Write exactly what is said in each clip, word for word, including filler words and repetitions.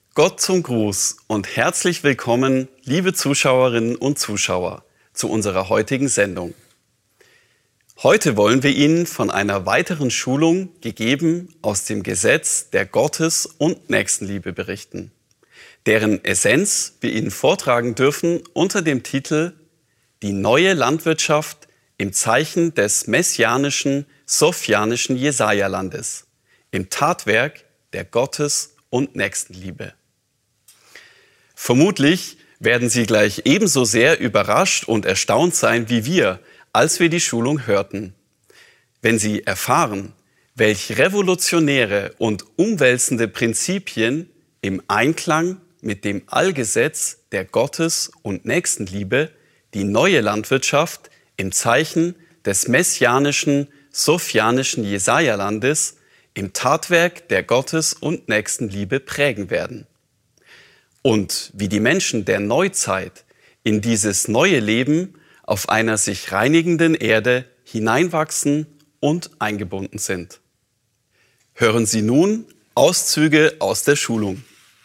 Gott zum Gruß und herzlich willkommen, liebe Zuschauerinnen und Zuschauer, zu unserer heutigen Sendung. Heute wollen wir Ihnen von einer weiteren Schulung, gegeben aus dem Gesetz der Gottes- und Nächstenliebe, berichten, deren Essenz wir Ihnen vortragen dürfen unter dem Titel Die neue Landwirtschaft im Zeichen des messianischen, sophianischen Jesaja-Landes, im Tatwerk der Gottes- und Nächstenliebe. Vermutlich werden Sie gleich ebenso sehr überrascht und erstaunt sein wie wir, als wir die Schulung hörten, wenn Sie erfahren, welch revolutionäre und umwälzende Prinzipien im Einklang mit dem Allgesetz der Gottes- und Nächstenliebe die neue Landwirtschaft im Zeichen des messianischen, sophianischen Jesaja-Landes im Tatwerk der Gottes- und Nächstenliebe prägen werden. Und wie die Menschen der Neuzeit in dieses neue Leben auf einer sich reinigenden Erde hineinwachsen und eingebunden sind. Hören Sie nun Auszüge aus der Schulung.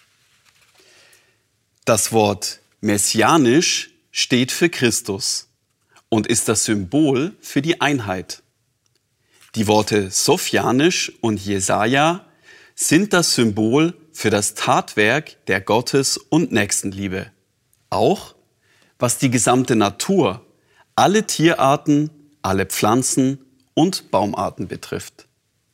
Das Wort messianisch steht für Christus und ist das Symbol für die Einheit. Die Worte sophianisch und Jesaja sind das Symbol für das Tatwerk der Gottes- und Nächstenliebe. Auch was die gesamte Natur, alle Tierarten, alle Pflanzen und Baumarten betrifft.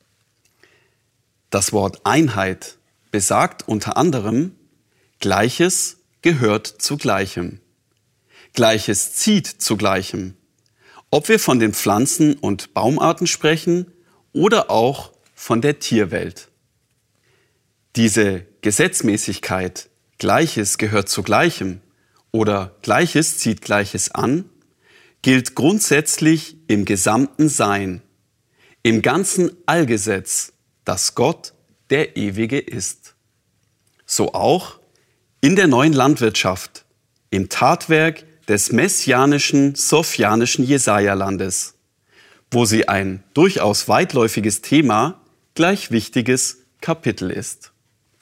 Das Wort Einheit besagt unter anderem, Gleiches gehört zu Gleichem. Gleiches zieht zu Gleichem. Ob wir von den Pflanzen- und Baumarten sprechen oder auch von der Tierwelt. Diese Gesetzmäßigkeit, Gleiches gehört zu Gleichem oder Gleiches zieht Gleiches an, gilt grundsätzlich im gesamten Sein, im ganzen Allgesetz, dass Gott der Ewige ist. So auch in der neuen Landwirtschaft, im Tatwerk des messianischen, sophianischen Jesaja-Landes, wo sie ein durchaus weitläufiges Thema, gleich wichtiges Kapitel ist.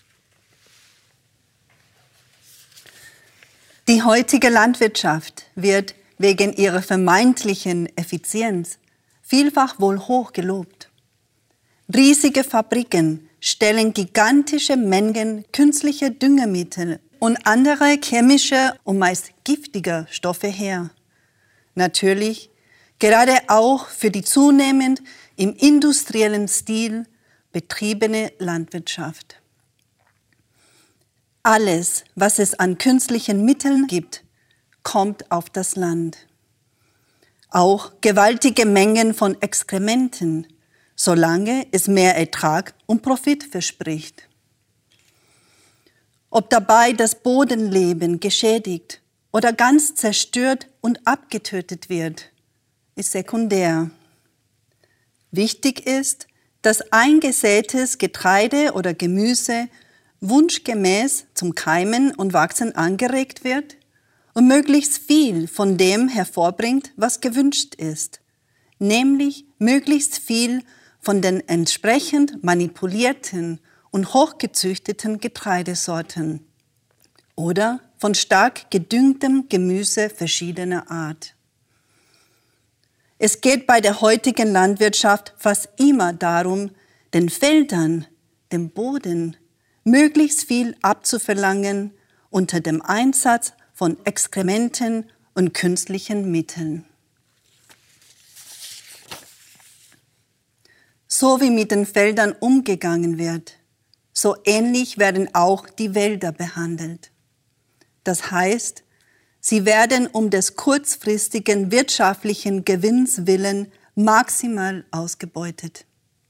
Die heutige Landwirtschaft wird wegen ihrer vermeintlichen Effizienz vielfach wohl hoch gelobt. Riesige Fabriken stellen gigantische Mengen künstlicher Düngemittel und andere chemische und meist giftige Stoffe her. Natürlich gerade auch für die zunehmend im industriellen Stil betriebene Landwirtschaft. Alles, was es an künstlichen Mitteln gibt, kommt auf das Land. Auch gewaltige Mengen von Exkrementen, solange es mehr Ertrag und Profit verspricht. Ob dabei das Bodenleben geschädigt oder ganz zerstört und abgetötet wird, ist sekundär. Wichtig ist, dass eingesätes Getreide oder Gemüse wunschgemäß zum Keimen und Wachsen angeregt wird und möglichst viel von dem hervorbringt, was gewünscht ist, nämlich möglichst viel von den entsprechend manipulierten und hochgezüchteten Getreidesorten oder von stark gedüngtem Gemüse verschiedener Art. Es geht bei der heutigen Landwirtschaft fast immer darum, den Feldern, dem Boden, möglichst viel abzuverlangen unter dem Einsatz von Exkrementen und künstlichen Mitteln. So wie mit den Feldern umgegangen wird, so ähnlich werden auch die Wälder behandelt. Das heißt, sie werden um des kurzfristigen wirtschaftlichen Gewinns willen maximal ausgebeutet.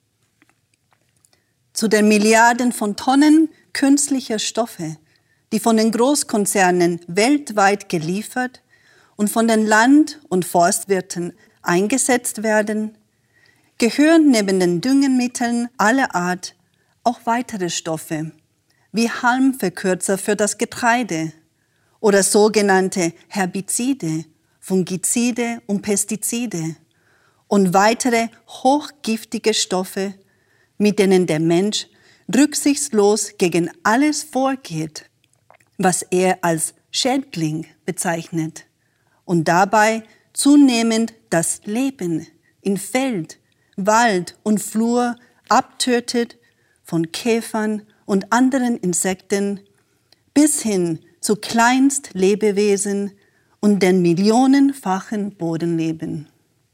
Zu den Milliarden von Tonnen künstlicher Stoffe, die von den Großkonzernen weltweit geliefert und von den Land- und Forstwirten eingesetzt werden, gehören neben den Düngemitteln aller Art auch weitere Stoffe, wie Halmverkürzer für das Getreide oder sogenannte Herbizide, Fungizide und Pestizide und weitere hochgiftige Stoffe, mit denen der Mensch rücksichtslos gegen alles vorgeht, was er als Schädling bezeichnet, und dabei zunehmend das Leben in Feld, Wald und Flur abtötet, von Käfern und anderen Insekten bis hin zu Kleinstlebewesen und den millionenfachen Bodenleben.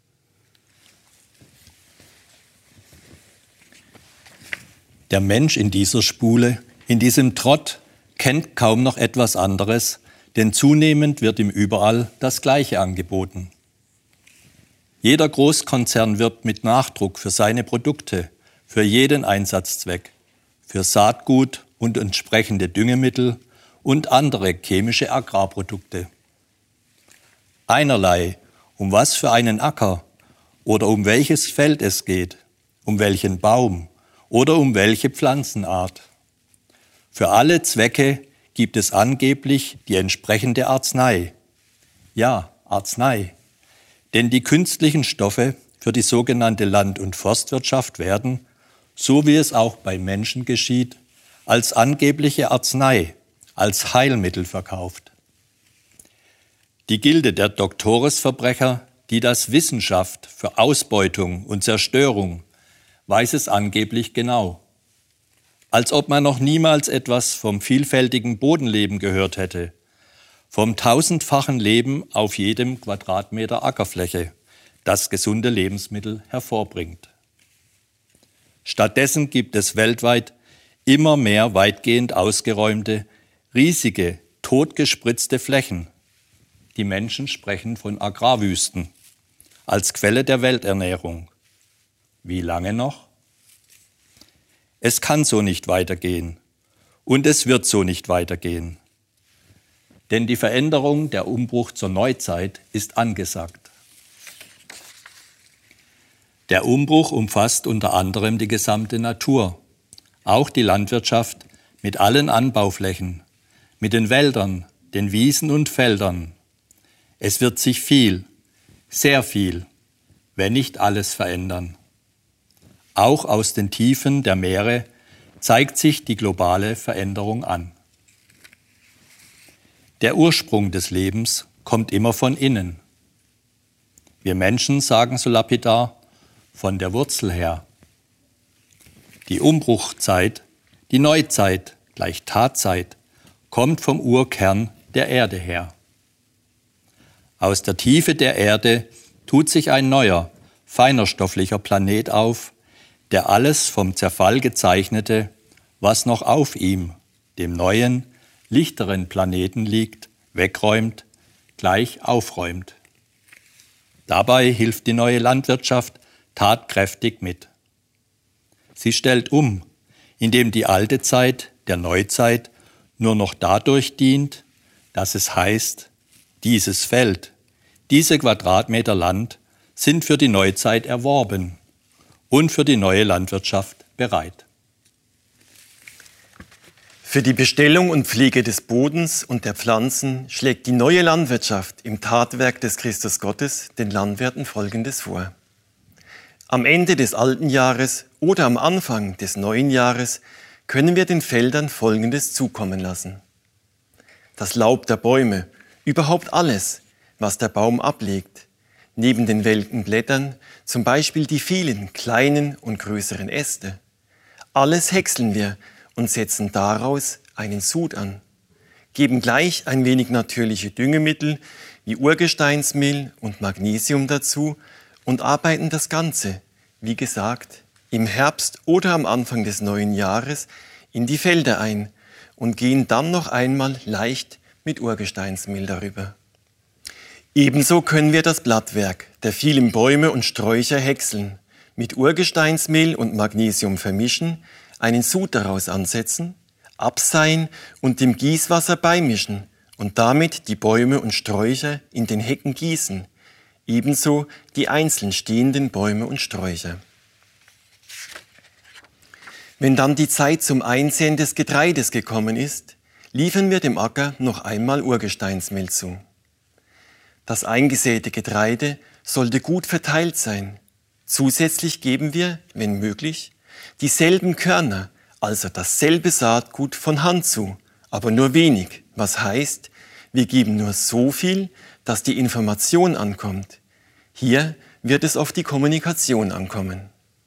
Der Mensch in dieser Spule, in diesem Trott, kennt kaum noch etwas anderes, denn zunehmend wird ihm überall das Gleiche angeboten. Jeder Großkonzern wirbt mit Nachdruck für seine Produkte, für jeden Einsatzzweck, für Saatgut und entsprechende Düngemittel und andere chemische Agrarprodukte. Einerlei, um was für einen Acker oder um welches Feld es geht, um welchen Baum oder um welche Pflanzenart. Für alle Zwecke gibt es angeblich die entsprechende Arznei. Ja, Arznei. Denn die künstlichen Stoffe für die sogenannte Land- und Forstwirtschaft werden, so wie es auch bei Menschen geschieht, als angebliche Arznei, als Heilmittel verkauft. Die Gilde der Doktoresverbrecher, die das Wissenschaft für Ausbeutung und Zerstörung, weiß es angeblich genau. Als ob man noch niemals etwas vom vielfältigen Bodenleben gehört hätte, vom tausendfachen Leben auf jedem Quadratmeter Ackerfläche, das gesunde Lebensmittel hervorbringt. Stattdessen gibt es weltweit immer mehr weitgehend ausgeräumte, riesige, totgespritzte Flächen. Die Menschen sprechen von Agrarwüsten als Quelle der Welternährung. Wie lange noch? Es kann so nicht weitergehen und es wird so nicht weitergehen. Denn die Veränderung, der Umbruch zur Neuzeit ist angesagt. Der Umbruch umfasst unter anderem die gesamte Natur, auch die Landwirtschaft mit allen Anbauflächen, mit den Wäldern, den Wiesen und Feldern. Es wird sich viel, sehr viel, wenn nicht alles verändern. Auch aus den Tiefen der Meere zeigt sich die globale Veränderung an. Der Ursprung des Lebens kommt immer von innen. Wir Menschen sagen so lapidar, von der Wurzel her. Die Umbruchzeit, die Neuzeit, gleich Tatzeit, kommt vom Urkern der Erde her. Aus der Tiefe der Erde tut sich ein neuer, feinerstofflicher Planet auf, der alles vom Zerfall gezeichnete, was noch auf ihm, dem neuen, lichteren Planeten liegt, wegräumt, gleich aufräumt. Dabei hilft die neue Landwirtschaft tatkräftig mit. Sie stellt um, indem die alte Zeit der Neuzeit nur noch dadurch dient, dass es heißt, dieses Feld, diese Quadratmeter Land sind für die Neuzeit erworben und für die neue Landwirtschaft bereit. Für die Bestellung und Pflege des Bodens und der Pflanzen schlägt die neue Landwirtschaft im Tatwerk des Christus Gottes den Landwirten Folgendes vor. Am Ende des alten Jahres oder am Anfang des neuen Jahres können wir den Feldern Folgendes zukommen lassen. Das Laub der Bäume, überhaupt alles, was der Baum ablegt, neben den welken Blättern, zum Beispiel die vielen kleinen und größeren Äste. Alles häckseln wir und setzen daraus einen Sud an, geben gleich ein wenig natürliche Düngemittel wie Urgesteinsmehl und Magnesium dazu und arbeiten das Ganze, wie gesagt, im Herbst oder am Anfang des neuen Jahres in die Felder ein und gehen dann noch einmal leicht mit Urgesteinsmehl darüber. Ebenso können wir das Blattwerk der vielen Bäume und Sträucher häckseln, mit Urgesteinsmehl und Magnesium vermischen, einen Sud daraus ansetzen, abseihen und dem Gießwasser beimischen und damit die Bäume und Sträucher in den Hecken gießen, ebenso die einzeln stehenden Bäume und Sträucher. Wenn dann die Zeit zum Einsäen des Getreides gekommen ist, liefern wir dem Acker noch einmal Urgesteinsmehl zu. Das eingesäte Getreide sollte gut verteilt sein. Zusätzlich geben wir, wenn möglich, dieselben Körner also dasselbe Saatgut von Hand zu, aber nur wenig, was heißt, wir geben nur so viel, dass die Information ankommt. Hier wird es auf die Kommunikation ankommen.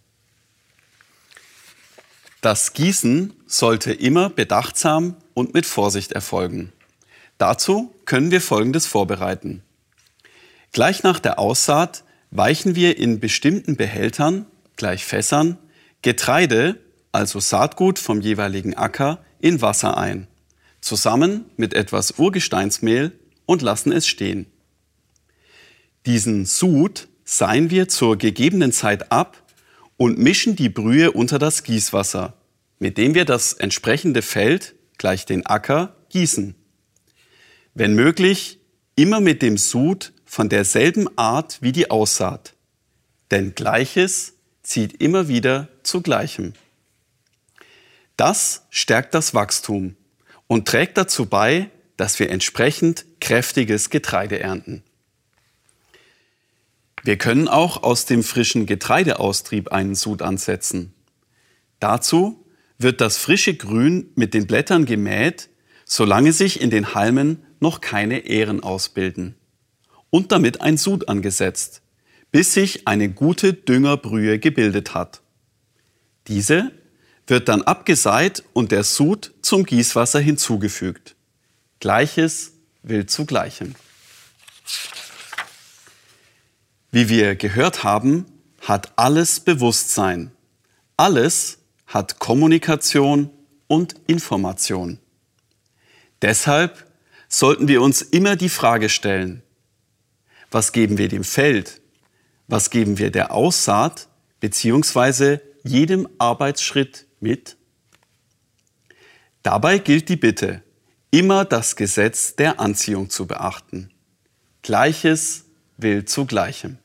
Das Gießen sollte immer bedachtsam und mit Vorsicht erfolgen. Dazu können wir Folgendes vorbereiten. Gleich nach der Aussaat weichen wir in bestimmten Behältern, gleich Fässern, Getreide, also Saatgut vom jeweiligen Acker, in Wasser ein, zusammen mit etwas Urgesteinsmehl und lassen es stehen. Diesen Sud seien wir zur gegebenen Zeit ab und mischen die Brühe unter das Gießwasser, mit dem wir das entsprechende Feld, gleich den Acker, gießen. Wenn möglich, immer mit dem Sud von derselben Art wie die Aussaat. Denn Gleiches zieht immer wieder zu Gleichem. Das stärkt das Wachstum und trägt dazu bei, dass wir entsprechend kräftiges Getreide ernten. Wir können auch aus dem frischen Getreideaustrieb einen Sud ansetzen. Dazu wird das frische Grün mit den Blättern gemäht, solange sich in den Halmen noch keine Ähren ausbilden, und damit ein Sud angesetzt, bis sich eine gute Düngerbrühe gebildet hat. Diese wird dann abgeseit und der Sud zum Gießwasser hinzugefügt. Gleiches will zu Gleichem. Wie wir gehört haben, hat alles Bewusstsein. Alles hat Kommunikation und Information. Deshalb sollten wir uns immer die Frage stellen: Was geben wir dem Feld? Was geben wir der Aussaat bzw. jedem Arbeitsschritt mit? Dabei gilt die Bitte, immer das Gesetz der Anziehung zu beachten. Gleiches will zu Gleichem.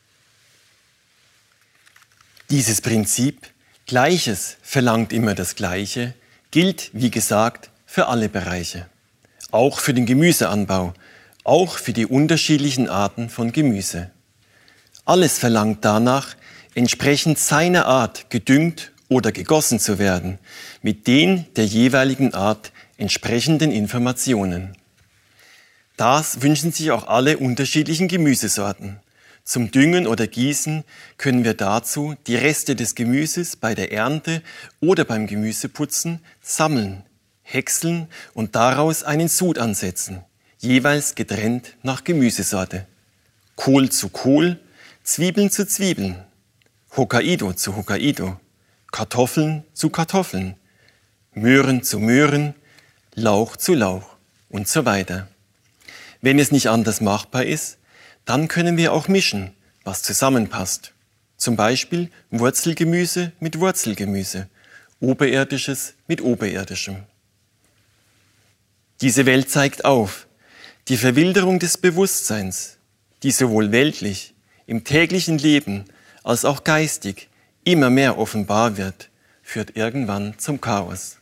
Dieses Prinzip, Gleiches verlangt immer das Gleiche, gilt, wie gesagt, für alle Bereiche. Auch für den Gemüseanbau, auch für die unterschiedlichen Arten von Gemüse. Alles verlangt danach, entsprechend seiner Art gedüngt oder gegossen zu werden, mit den der jeweiligen Art entsprechenden Informationen. Das wünschen sich auch alle unterschiedlichen Gemüsesorten. Zum Düngen oder Gießen können wir dazu die Reste des Gemüses bei der Ernte oder beim Gemüseputzen sammeln, häckseln und daraus einen Sud ansetzen, jeweils getrennt nach Gemüsesorte. Kohl zu Kohl, Zwiebeln zu Zwiebeln, Hokkaido zu Hokkaido, Kartoffeln zu Kartoffeln, Möhren zu Möhren, Lauch zu Lauch und so weiter. Wenn es nicht anders machbar ist, dann können wir auch mischen, was zusammenpasst. Zum Beispiel Wurzelgemüse mit Wurzelgemüse, Oberirdisches mit Oberirdischem. Diese Welt zeigt auf, die Verwilderung des Bewusstseins, die sowohl weltlich, im täglichen Leben als auch geistig immer mehr offenbar wird, führt irgendwann zum Chaos.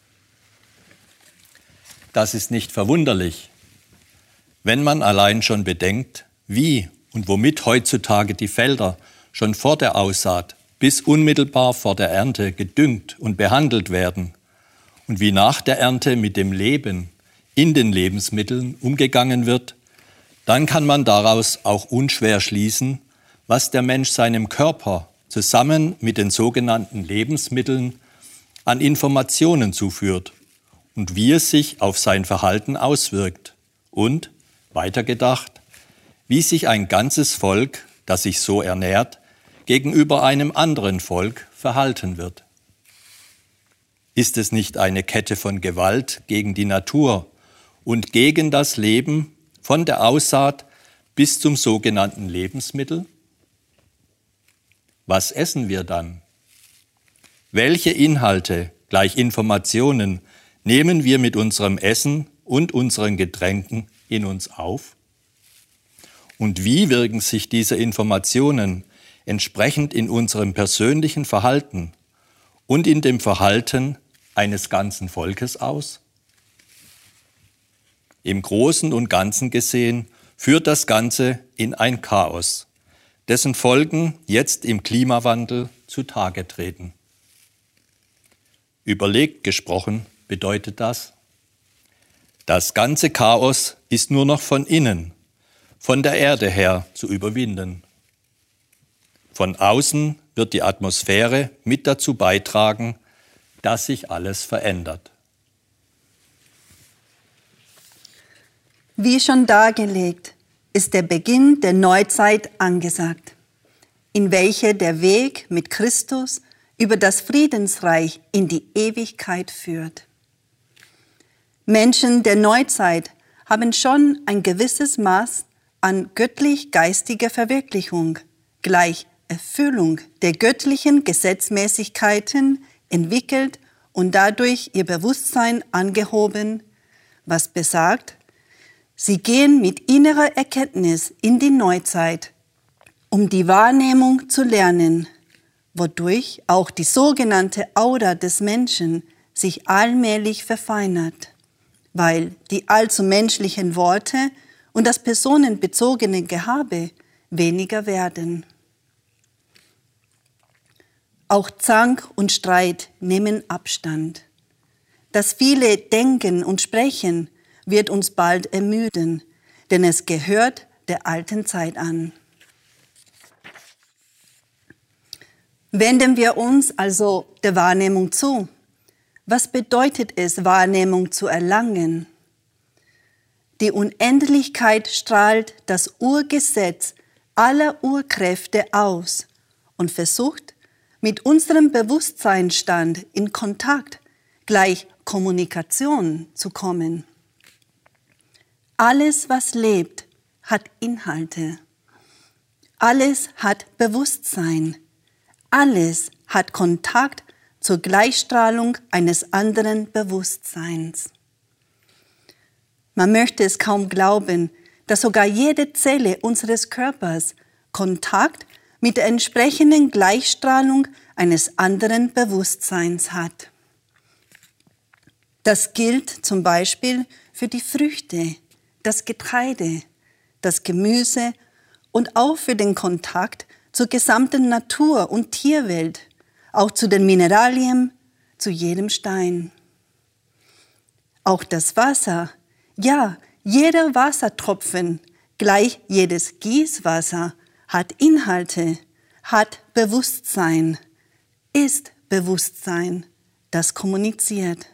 Das ist nicht verwunderlich, wenn man allein schon bedenkt, wie und womit heutzutage die Felder schon vor der Aussaat bis unmittelbar vor der Ernte gedüngt und behandelt werden und wie nach der Ernte mit dem Leben in den Lebensmitteln umgegangen wird, dann kann man daraus auch unschwer schließen, was der Mensch seinem Körper zusammen mit den sogenannten Lebensmitteln an Informationen zuführt und wie es sich auf sein Verhalten auswirkt und, weitergedacht, wie sich ein ganzes Volk, das sich so ernährt, gegenüber einem anderen Volk verhalten wird. Ist es nicht eine Kette von Gewalt gegen die Natur und gegen das Leben von der Aussaat bis zum sogenannten Lebensmittel? Was essen wir dann? Welche Inhalte, gleich Informationen, nehmen wir mit unserem Essen und unseren Getränken in uns auf? Und wie wirken sich diese Informationen entsprechend in unserem persönlichen Verhalten und in dem Verhalten eines ganzen Volkes aus? Im Großen und Ganzen gesehen führt das Ganze in ein Chaos, dessen Folgen jetzt im Klimawandel zutage treten. Überlegt gesprochen bedeutet das: Das ganze Chaos ist nur noch von innen, von der Erde her zu überwinden. Von außen wird die Atmosphäre mit dazu beitragen, dass sich alles verändert. Wie schon dargelegt, ist der Beginn der Neuzeit angesagt, in welcher der Weg mit Christus über das Friedensreich in die Ewigkeit führt. Menschen der Neuzeit haben schon ein gewisses Maß an göttlich-geistiger Verwirklichung, gleich Erfüllung der göttlichen Gesetzmäßigkeiten entwickelt und dadurch ihr Bewusstsein angehoben, was besagt, sie gehen mit innerer Erkenntnis in die Neuzeit, um die Wahrnehmung zu lernen, wodurch auch die sogenannte Aura des Menschen sich allmählich verfeinert, weil die allzu menschlichen Worte und das personenbezogene Gehabe weniger werden. Auch Zank und Streit nehmen Abstand. Das viele Denken und Sprechen wird uns bald ermüden, denn es gehört der alten Zeit an. Wenden wir uns also der Wahrnehmung zu. Was bedeutet es, Wahrnehmung zu erlangen? Die Unendlichkeit strahlt das Urgesetz aller Urkräfte aus und versucht, mit unserem Bewusstseinsstand in Kontakt, gleich Kommunikation zu kommen. Alles, was lebt, hat Inhalte. Alles hat Bewusstsein. Alles hat Kontakt zur Gleichstrahlung eines anderen Bewusstseins. Man möchte es kaum glauben, dass sogar jede Zelle unseres Körpers Kontakt mit der entsprechenden Gleichstrahlung eines anderen Bewusstseins hat. Das gilt zum Beispiel für die Früchte, das Getreide, das Gemüse und auch für den Kontakt zur gesamten Natur- und Tierwelt, auch zu den Mineralien, zu jedem Stein. Auch das Wasser, ja, jeder Wassertropfen, gleich jedes Gießwasser, hat Inhalte, hat Bewusstsein, ist Bewusstsein, das kommuniziert.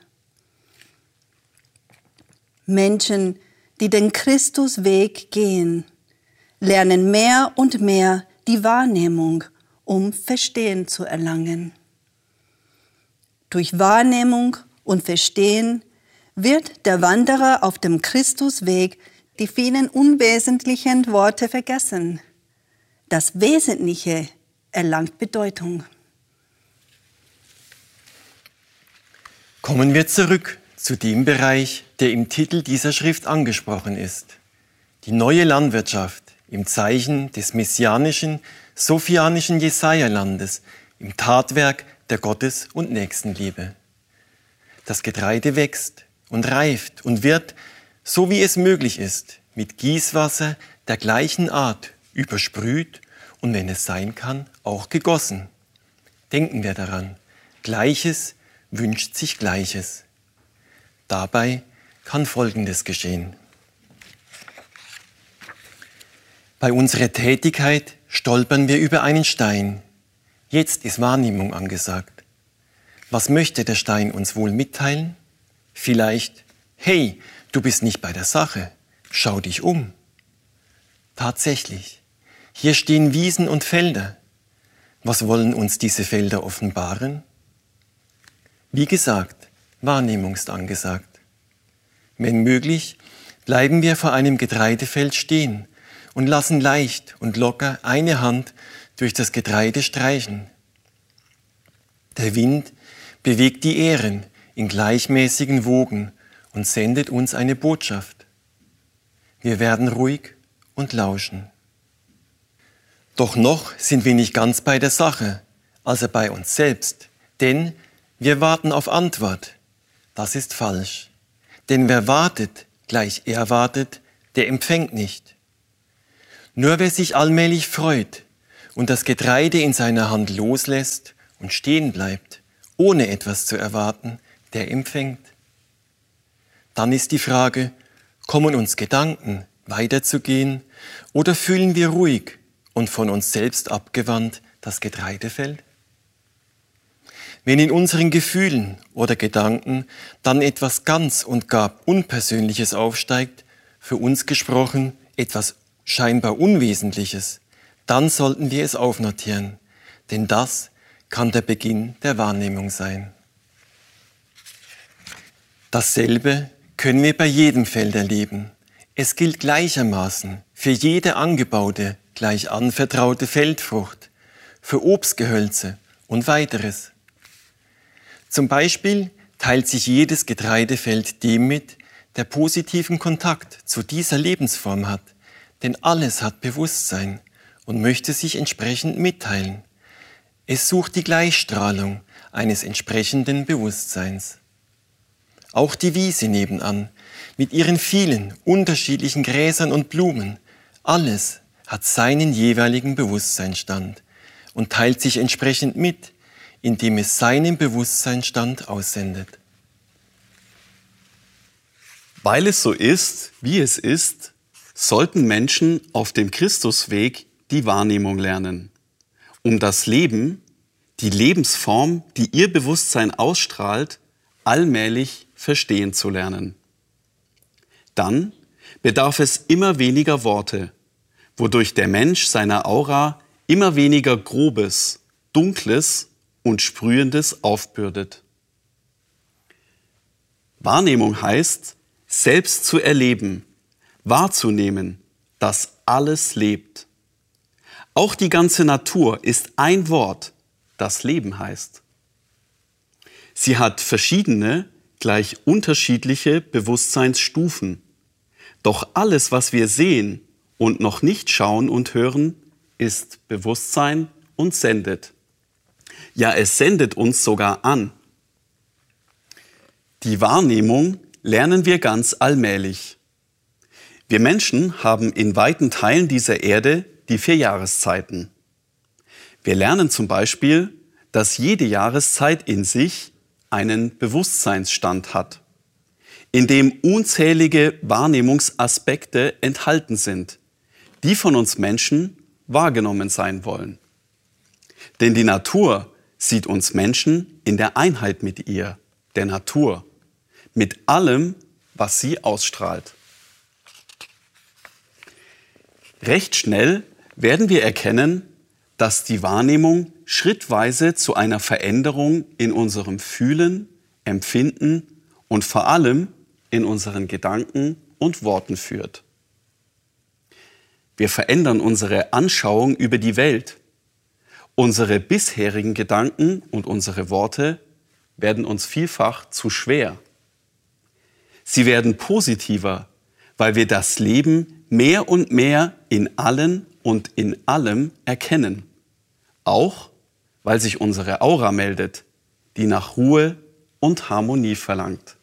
Menschen, die den Christusweg gehen, lernen mehr und mehr die Wahrnehmung, um Verstehen zu erlangen. Durch Wahrnehmung und Verstehen wird der Wanderer auf dem Christusweg die vielen unwesentlichen Worte vergessen. Das Wesentliche erlangt Bedeutung. Kommen wir zurück zu dem Bereich, der im Titel dieser Schrift angesprochen ist. Die neue Landwirtschaft im Zeichen des messianischen, sophianischen Jesaja-Landes, im Tatwerk der Gottes- und Nächstenliebe. Das Getreide wächst und reift und wird, so wie es möglich ist, mit Gießwasser der gleichen Art übersprüht und, wenn es sein kann, auch gegossen. Denken wir daran, Gleiches wünscht sich Gleiches. Dabei kann Folgendes geschehen. Bei unserer Tätigkeit stolpern wir über einen Stein. Jetzt ist Wahrnehmung angesagt. Was möchte der Stein uns wohl mitteilen? Vielleicht, hey, du bist nicht bei der Sache, schau dich um. Tatsächlich, hier stehen Wiesen und Felder. Was wollen uns diese Felder offenbaren? Wie gesagt, Wahrnehmung ist angesagt. Wenn möglich, bleiben wir vor einem Getreidefeld stehen und lassen leicht und locker eine Hand durch das Getreide streichen. Der Wind bewegt die Ähren in gleichmäßigen Wogen und sendet uns eine Botschaft. Wir werden ruhig und lauschen. Doch noch sind wir nicht ganz bei der Sache, also bei uns selbst, denn wir warten auf Antwort. Das ist falsch. Denn wer wartet, gleich erwartet, der empfängt nicht. Nur wer sich allmählich freut und das Getreide in seiner Hand loslässt und stehen bleibt ohne etwas zu erwarten, der empfängt. Dann ist die Frage, kommen uns Gedanken, weiterzugehen, oder fühlen wir ruhig und von uns selbst abgewandt das Getreidefeld? Wenn in unseren Gefühlen oder Gedanken dann etwas ganz und gar Unpersönliches aufsteigt, für uns gesprochen etwas scheinbar Unwesentliches, dann sollten wir es aufnotieren, denn das kann der Beginn der Wahrnehmung sein. Dasselbe können wir bei jedem Feld erleben. Es gilt gleichermaßen für jede angebaute, gleich anvertraute Feldfrucht, für Obstgehölze und weiteres. Zum Beispiel teilt sich jedes Getreidefeld dem mit, der positiven Kontakt zu dieser Lebensform hat, denn alles hat Bewusstsein und möchte sich entsprechend mitteilen. Es sucht die Gleichstrahlung eines entsprechenden Bewusstseins. Auch die Wiese nebenan, mit ihren vielen unterschiedlichen Gräsern und Blumen, alles hat seinen jeweiligen Bewusstseinsstand und teilt sich entsprechend mit, indem es seinen Bewusstseinsstand aussendet. Weil es so ist, wie es ist, sollten Menschen auf dem Christusweg die Wahrnehmung lernen, um das Leben, die Lebensform, die ihr Bewusstsein ausstrahlt, allmählich verstehen zu lernen. Dann bedarf es immer weniger Worte, wodurch der Mensch seiner Aura immer weniger Grobes, Dunkles und Sprühendes aufbürdet. Wahrnehmung heißt, selbst zu erleben, wahrzunehmen, dass alles lebt. Auch die ganze Natur ist ein Wort, das Leben heißt. Sie hat verschiedene, gleich unterschiedliche Bewusstseinsstufen. Doch alles, was wir sehen und noch nicht schauen und hören, ist Bewusstsein und sendet. Ja, es sendet uns sogar an. Die Wahrnehmung lernen wir ganz allmählich. Wir Menschen haben in weiten Teilen dieser Erde die vier Jahreszeiten. Wir lernen zum Beispiel, dass jede Jahreszeit in sich einen Bewusstseinsstand hat, in dem unzählige Wahrnehmungsaspekte enthalten sind, die von uns Menschen wahrgenommen sein wollen. Denn die Natur sieht uns Menschen in der Einheit mit ihr, der Natur, mit allem, was sie ausstrahlt. Recht schnell werden wir erkennen, dass die Wahrnehmung schrittweise zu einer Veränderung in unserem Fühlen, Empfinden und vor allem in unseren Gedanken und Worten führt. Wir verändern unsere Anschauung über die Welt. Unsere bisherigen Gedanken und unsere Worte werden uns vielfach zu schwer. Sie werden positiver, weil wir das Leben mehr und mehr in allen und in allem erkennen. Auch weil sich unsere Aura meldet, die nach Ruhe und Harmonie verlangt.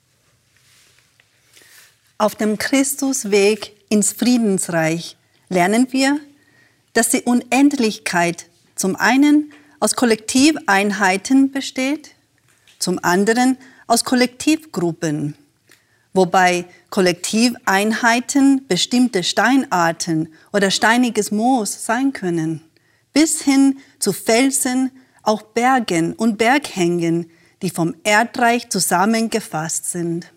Auf dem Christusweg ins Friedensreich lernen wir, dass die Unendlichkeit zum einen aus Kollektiveinheiten besteht, zum anderen aus Kollektivgruppen, wobei Kollektiveinheiten bestimmte Steinarten oder steiniges Moos sein können, bis hin zu Felsen, auch Bergen und Berghängen, die vom Erdreich zusammengefasst sind.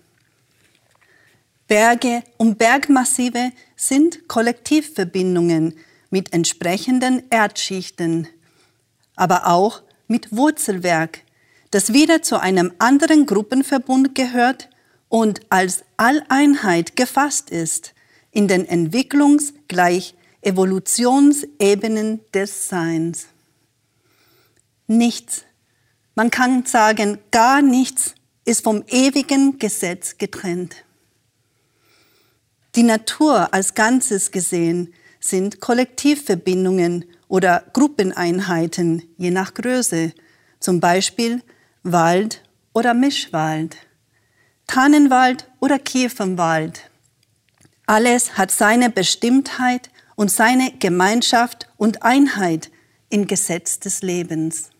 Berge und Bergmassive sind Kollektivverbindungen mit entsprechenden Erdschichten, aber auch mit Wurzelwerk, das wieder zu einem anderen Gruppenverbund gehört und als Alleinheit gefasst ist in den Entwicklungs-, gleich Evolutionsebenen des Seins. Nichts, man kann sagen, gar nichts ist vom ewigen Gesetz getrennt. Die Natur als Ganzes gesehen sind Kollektivverbindungen oder Gruppeneinheiten, je nach Größe, zum Beispiel Wald oder Mischwald, Tannenwald oder Kiefernwald. Alles hat seine Bestimmtheit und seine Gemeinschaft und Einheit im Gesetz des Lebens.